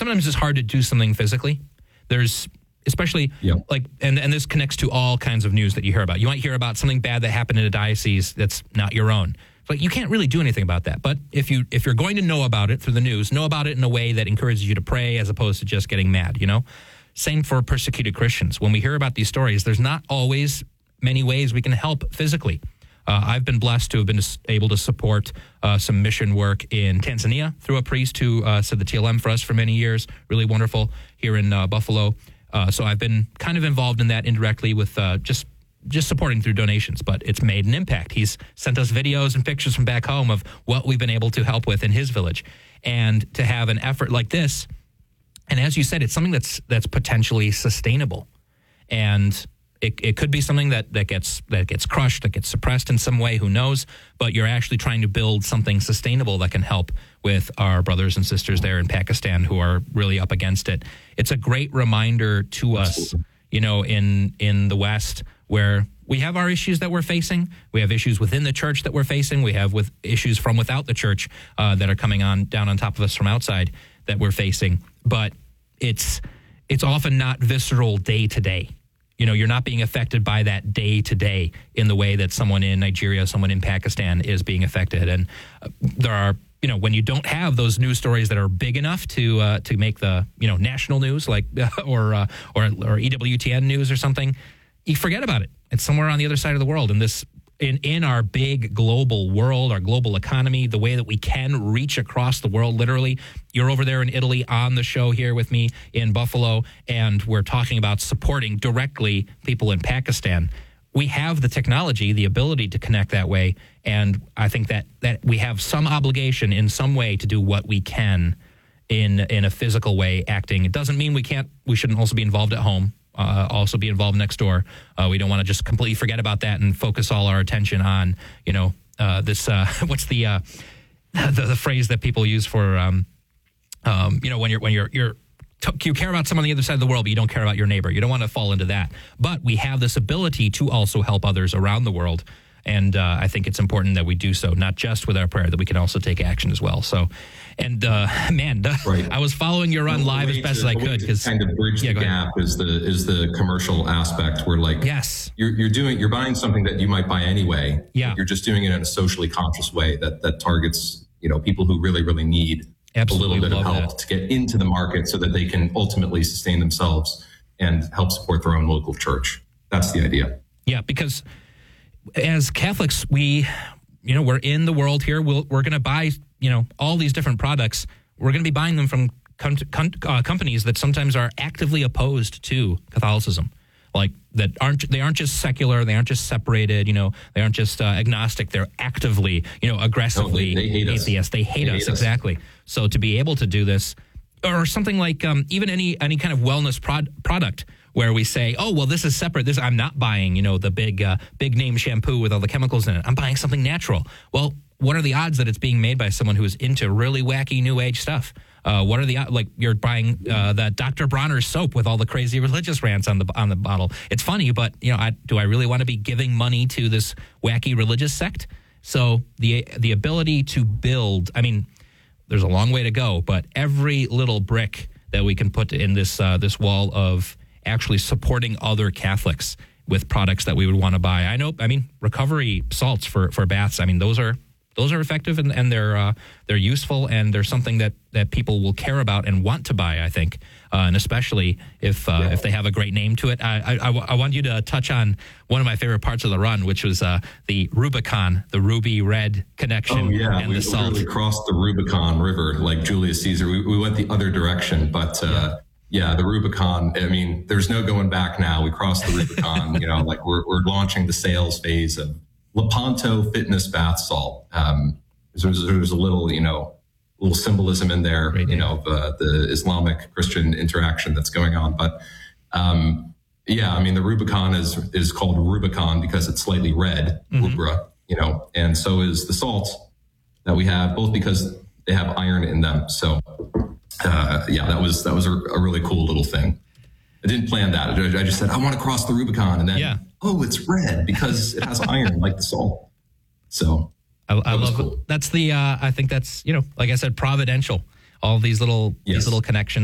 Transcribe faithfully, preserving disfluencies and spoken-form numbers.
sometimes it's hard to do something physically. There's especially yep. like, and, and this connects to all kinds of news that you hear about. You might hear about something bad that happened in a diocese that's not your own. But you can't really do anything about that. But if you if you're going to know about it through the news, know about it in a way that encourages you to pray as opposed to just getting mad, you know? Same for persecuted Christians. When we hear about these stories, there's not always many ways we can help physically. Uh, I've been blessed to have been able to support uh, some mission work in Tanzania through a priest who uh, said the T L M for us for many years. Really wonderful here in uh, Buffalo. Uh, so I've been kind of involved in that indirectly with uh, just just supporting through donations, but it's made an impact. He's sent us videos and pictures from back home of what we've been able to help with in his village. And to have an effort like this, and as you said, it's something that's that's potentially sustainable. And it, it could be something that, that gets that gets crushed, that gets suppressed in some way, who knows? But you're actually trying to build something sustainable that can help with our brothers and sisters there in Pakistan who are really up against it. It's a great reminder to us, you know, in in the West, where we have our issues that we're facing. We have issues within the church that we're facing. We have with issues from without the church uh, that are coming on down on top of us from outside that we're facing. But it's it's often not visceral day to day. You know, you're not being affected by that day to day in the way that someone in Nigeria, someone in Pakistan is being affected. And uh, there are, you know, when you don't have those news stories that are big enough to uh, to make the, you know, national news, like or uh, or or E W T N news or something, you forget about it. It's somewhere on the other side of the world. And this, in, in our big global world, our global economy, the way that we can reach across the world, literally, you're over there in Italy on the show here with me in Buffalo, and we're talking about supporting directly people in Pakistan. We have the technology, the ability to connect that way. And I think that, that we have some obligation in some way to do what we can in, in a physical way, acting. It doesn't mean we can't, we shouldn't also be involved at home. Uh, also be involved next door. Uh, we don't want to just completely forget about that and focus all our attention on, you know, uh, this, uh, what's the, uh, the the phrase that people use for, um, um, you know, when you're, when you're, you're, you care about someone on the other side of the world, but you don't care about your neighbor. You don't want to fall into that. But we have this ability to also help others around the world. And uh, I think it's important that we do so, not just with our prayer, that we can also take action as well. So, and uh, man, right. I was following your run live as best to, as I could, because kind of bridge yeah, the gap is the is the commercial aspect where, like, yes, you're you're doing you're buying something that you might buy anyway. Yeah, you're just doing it in a socially conscious way that that targets, you know, people who really really need Absolutely a little bit of help that. to get into the market so that they can ultimately sustain themselves and help support their own local church. That's the idea. Yeah, because as Catholics, we, you know, we're in the world here. We'll, we're going to buy, you know, all these different products. We're going to be buying them from com- com- uh, companies that sometimes are actively opposed to Catholicism, like that aren't, they aren't just secular. They aren't just separated, you know, they aren't just uh, agnostic. They're actively, you know, aggressively no, they, they hate atheist. Us. They hate they us, hate exactly. Us. So to be able to do this, or something like um, even any any kind of wellness prod- product, where we say, oh, well, this is separate. This I'm not buying, you know, the big uh, big name shampoo with all the chemicals in it. I'm buying something natural. Well, what are the odds that it's being made by someone who's into really wacky new age stuff? Uh, what are the, like, you're buying uh, that Doctor Bronner's soap with all the crazy religious rants on the on the bottle. It's funny, but, you know, I, do I really want to be giving money to this wacky religious sect? So the the ability to build, I mean, there's a long way to go, but every little brick that we can put in this uh, this wall of actually supporting other Catholics with products that we would want to buy. I know, I mean, recovery salts for, for baths, I mean, those are those are effective and, and they're uh, they're useful, and they're something that, that people will care about and want to buy, I think, uh, and especially if uh, yeah. if they have a great name to it. I, I, I want you to touch on one of my favorite parts of the run, which was uh, the Rubicon, the ruby red connection. Oh, yeah, and we the salt. literally crossed the Rubicon River like Julius Caesar. We, we went the other direction, but uh, yeah. Yeah, the Rubicon, I mean, there's no going back now. We crossed the Rubicon, you know, like we're we're launching the sales phase of Lepanto Fitness Bath Salt. Um, there's, there's a little, you know, little symbolism in there, right, you yeah. know, of uh, the Islamic Christian interaction that's going on. But um, yeah, I mean, the Rubicon is is called Rubicon because it's slightly red, mm-hmm. rubra, you know, and so is the salt that we have, both because they have iron in them. So Uh, yeah, that was that was a, a really cool little thing. I didn't plan that. I just said, I want to cross the Rubicon. And then, yeah. oh, it's red because it has iron like the salt. So I, I love cool. it. That's the, uh, I think that's, you know, like I said, providential. All these little, yes. these little connections.